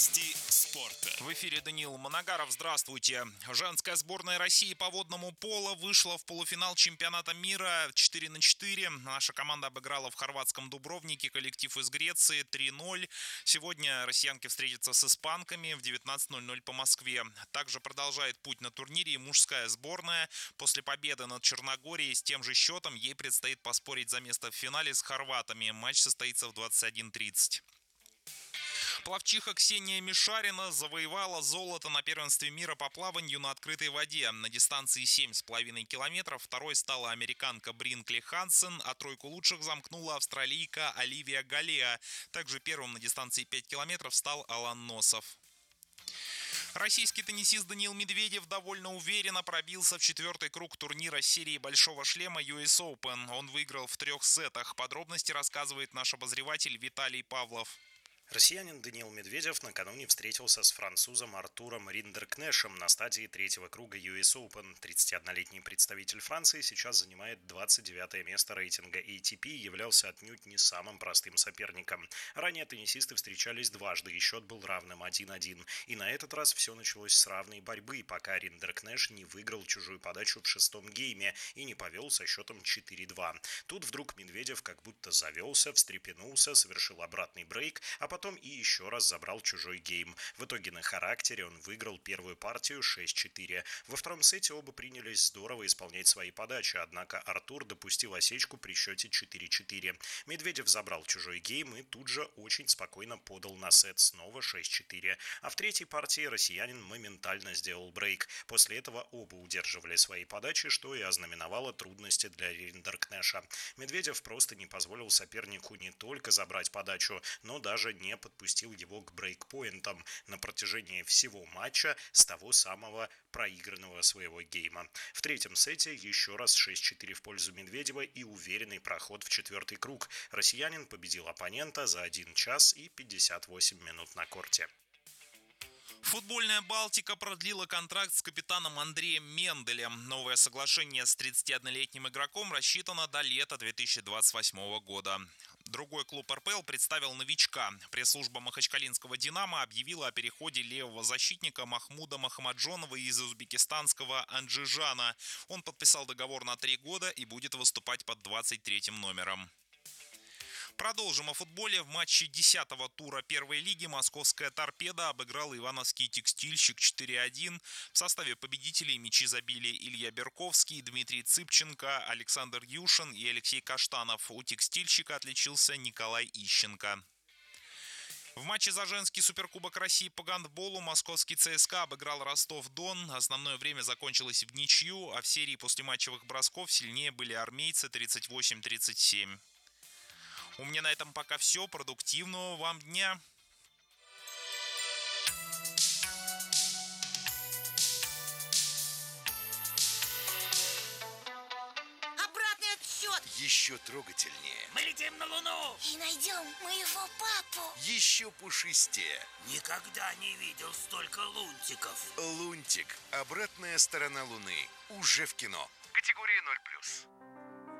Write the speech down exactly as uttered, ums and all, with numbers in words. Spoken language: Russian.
Новости спорта. В эфире Даниил Моногаров. Здравствуйте. Женская сборная России по водному поло вышла в полуфинал чемпионата мира четыре на четыре. Наша команда обыграла в хорватском Дубровнике коллектив из Греции три ноль. Сегодня россиянки встретятся с испанками в девятнадцать ноль ноль по Москве. Также продолжает путь на турнире и мужская сборная. После победы над Черногорией с тем же счетом ей предстоит поспорить за место в финале с хорватами. Матч состоится в двадцать один тридцать. Пловчиха Ксения Мишарина завоевала золото на первенстве мира по плаванию на открытой воде. На дистанции семь с половиной километров второй стала американка Бринкли Хансен, а тройку лучших замкнула австралийка Оливия Галеа. Также первым на дистанции пять километров стал Алан Носов. Российский теннисист Даниил Медведев довольно уверенно пробился в четвертый круг турнира серии Большого шлема ю эс Open. Он выиграл в трех сетах. Подробности рассказывает наш обозреватель Виталий Павлов. Россиянин Даниил Медведев накануне встретился с французом Артуром Риндеркнешем на стадии третьего круга ю эс Open. тридцатиоднолетний представитель Франции сейчас занимает двадцать девятое место рейтинга эй ти пи и являлся отнюдь не самым простым соперником. Ранее теннисисты встречались дважды, и счет был равным один один. И на этот раз все началось с равной борьбы, пока Риндеркнеш не выиграл чужую подачу в шестом гейме и не повел со счетом четыре два. Тут вдруг Медведев как будто завелся, встрепенулся, совершил обратный брейк, а потом Потом и еще раз забрал чужой гейм. В итоге на характере он выиграл первую партию шесть четыре. Во втором сете оба принялись здорово исполнять свои подачи, однако Артур допустил осечку при счете четыре четыре. Медведев забрал чужой гейм и тут же очень спокойно подал на сет снова шесть четыре. А в третьей партии россиянин моментально сделал брейк. После этого оба удерживали свои подачи, что и ознаменовало трудности для Риндеркнеша. Медведев просто не позволил сопернику не только забрать подачу, но даже не подпустил его к брейкпоинтам на протяжении всего матча с того самого проигранного своего гейма. В третьем сете еще раз шесть четыре в пользу Медведева и уверенный проход в четвертый круг. Россиянин победил оппонента за один час и пятьдесят восемь минут на корте. Футбольная «Балтика» продлила контракт с капитаном Андреем Менделем. Новое соглашение с тридцатиоднолетним игроком рассчитано до лета две тысячи двадцать восьмого года. Другой клуб эр пэ эл представил новичка. Пресс-служба махачкалинского «Динамо» объявила о переходе левого защитника Махмуда Махамаджонова из узбекистанского Анджижана. Он подписал договор на три года и будет выступать под двадцать третьим номером. Продолжим о футболе. В матче десятого тура первой лиги московская «Торпедо» обыграла ивановский «Текстильщик» четыре один. В составе победителей мячи забили Илья Берковский, Дмитрий Цыпченко, Александр Юшин и Алексей Каштанов. У «Текстильщика» отличился Николай Ищенко. В матче за женский суперкубок России по гандболу московский цэ эс ка обыграл Ростов-Дон. Основное время закончилось в ничью, а в серии послематчевых бросков сильнее были армейцы тридцать восемь тридцать семь. У меня на этом пока все. Продуктивного вам дня. Обратный отсчет! Еще трогательнее. Мы летим на Луну! И найдем моего папу. Еще пушистее. Никогда не видел столько лунтиков. Лунтик. Обратная сторона Луны. Уже в кино. Категория ноль плюс.